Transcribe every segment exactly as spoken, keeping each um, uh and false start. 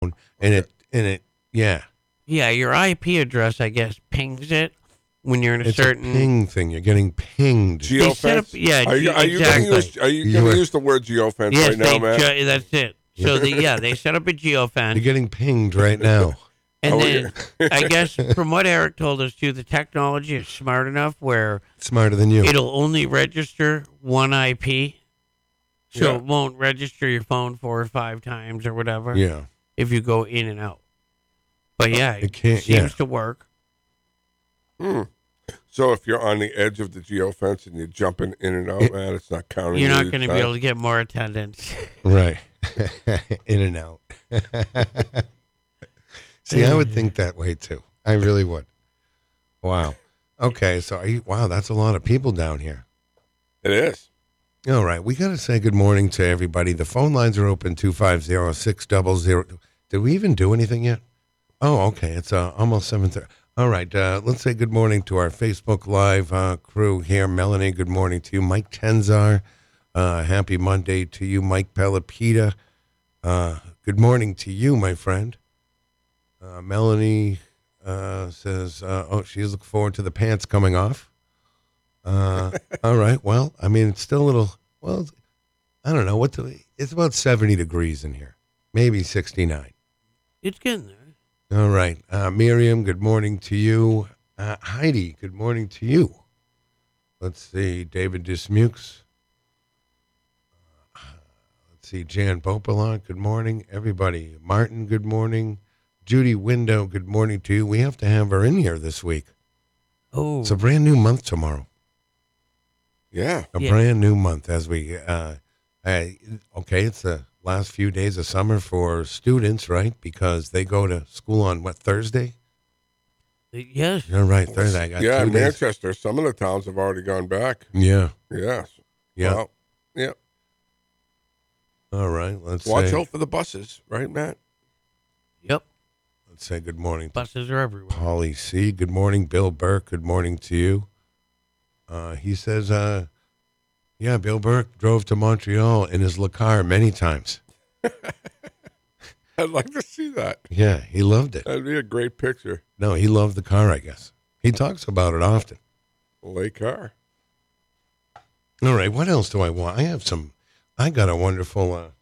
and Okay. it and it yeah. Yeah, your I P address, I guess, pings it when you're in a It's certain. a ping thing. You're getting pinged. They set up- Geofence? yeah, Are you, ge- are you exactly. going to use? Are you You going are- to use the word geofence Yes, right now, they, Matt? ju- that's it. So the, yeah, they set up a geofence. You're getting pinged right now. And Oh, then I guess from what Eric told us too, the technology is smart enough where Smarter than you. it'll only register one I P. So Yeah. it won't register your phone four or five times or whatever Yeah. if you go in and out. But yeah, It it, can't- seems yeah. to work. Hmm. So if you're on the edge of the geofence and you're jumping in and out, It- man, it's not counting. You're you not each going to time. be able to get more attendance. Right. In and out. See, I would think that way too. I really would. Wow. Okay, so are you, wow, that's a lot of people down here. It is. All right, we got to say good morning to everybody. The phone lines are open two five zero, six zero zero. Did we even do anything yet? Oh, okay. It's uh, almost seven thirty. All right, uh, let's say good morning to our Facebook Live uh, crew here. Melanie, good morning to you. Mike Tenzar, uh, happy Monday to you. Mike Pelopita, uh, good morning to you, my friend. Uh, Melanie uh, says, uh, oh, she's looking forward to the pants coming off. Uh, all right. Well, I mean, it's still a little, well, I don't know. what. The, it's about seventy degrees in here, maybe sixty-nine. It's getting there. All right. Uh, Miriam, good morning to you. Uh, Heidi, good morning to you. Let's see. David Dismukes. Uh, let's see. Jan Bopalon, good morning. Everybody. Martin, good morning. Judy Window, good morning to you. We have to have her in here this week. Oh, It's a brand new month tomorrow. Yeah. A Yeah. brand new month as we, uh, uh, okay, it's the last few days of summer for students, right? Because they go to school on, what, Thursday? yes. You're right, Thursday. I got Yeah, two in days. Manchester, some of the towns have already gone back. Yeah, Yes. yeah. Well, yeah. All right, let's Watch say, out for the buses, right, Matt? Yep. let's say good morning to Buses are everywhere. Polly C. Good morning, Bill Burke. Good morning to you. Uh, he says, uh, yeah, Bill Burke drove to Montreal in his Le Car many times. I'd like to see that. Yeah, he loved it. That'd be a great picture. No, he loved the car, I guess. He talks about it often. Lake car. All right, what else do I want? I have some, I got a wonderful, uh,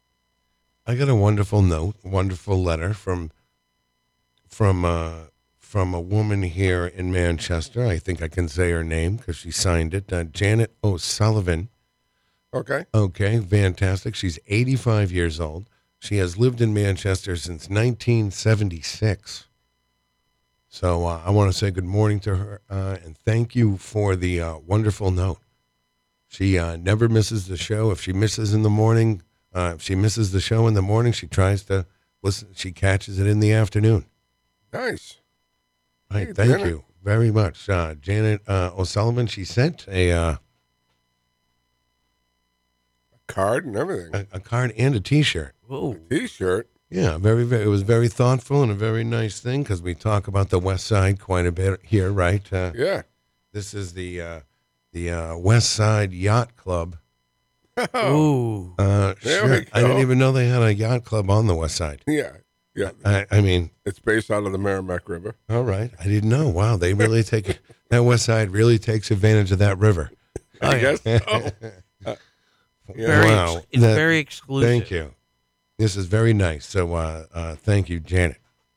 I got a wonderful note, wonderful letter from, from, uh, from a woman here in Manchester. I think I can say her name because she signed it. Uh, Janet O'Sullivan. Okay. Okay, fantastic. She's eighty-five years old. She has lived in Manchester since nineteen seventy-six. So uh, I want to say good morning to her uh, and thank you for the uh, wonderful note. She uh, never misses the show. If she misses in the morning, uh, if she misses the show in the morning, she tries to listen. She catches it in the afternoon. Nice. Right. Hey, Thank Janet. you very much. Uh, Janet uh, O'Sullivan, she sent a, uh, Card and everything. a, a card and a T-shirt. Whoa. T-shirt. Yeah, very, very. It was very thoughtful and a very nice thing because we talk about the West Side quite a bit here, right? Uh, Yeah. this is the uh, the uh, West Side Yacht Club. Ooh. Uh, There sure. we I didn't go. even know they had a yacht club on the West Side. Yeah. Yeah. I, I mean, It's based out of the Merrimack River. all right. I didn't know. Wow, they really take that West Side really takes advantage of that river. I yeah. guess so. Uh, yeah. Very, Wow, ex- it's that- very exclusive. Thank you. This is very nice. So, uh, uh, thank you, Janet.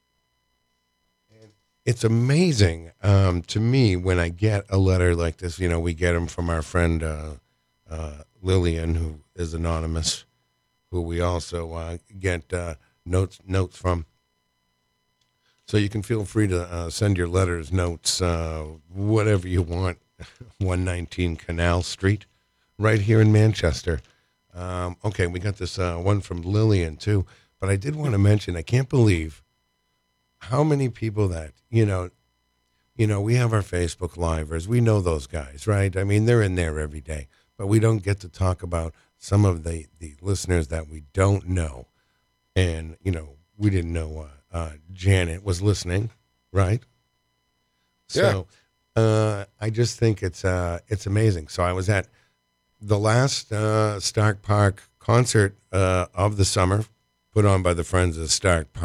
It's amazing um, to me when I get a letter like this. You know, we get them from our friend uh, uh, Lillian, who is anonymous, who we also uh, get uh, notes notes from. So you can feel free to uh, send your letters, notes, uh, whatever you want. one nineteen Canal Street, right here in Manchester. Um, okay, we got this uh, one from Lillian too. But I did want to mention, I can't believe how many people that, you know, you know, we have our Facebook Livers. We know those guys, right? I mean, they're in there every day. But we don't get to talk about some of the, the listeners that we don't know. And, you know, we didn't know uh, uh, Janet was listening, right? So uh, I just think it's uh, it's amazing. So I was at the last uh, Stark Park concert uh, of the summer put on by the Friends of Stark